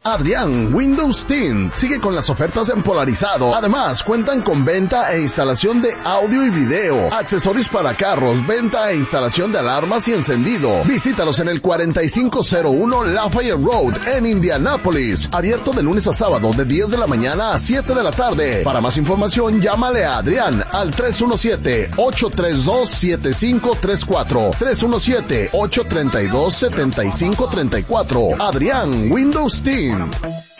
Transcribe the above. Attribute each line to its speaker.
Speaker 1: Adrián Windows Tint sigue con las ofertas en polarizado. Además, cuentan con venta e instalación de audio y video, accesorios para carros, venta e instalación de alarmas y encendido. Visítalos en el 4501 Lafayette Road en Indianápolis. Abierto de lunes a sábado de 10 de la mañana a 7 de la tarde. Para más información, llámale a Adrián al 317-832-7534. 317-832-7534. Adrián Windows Tint.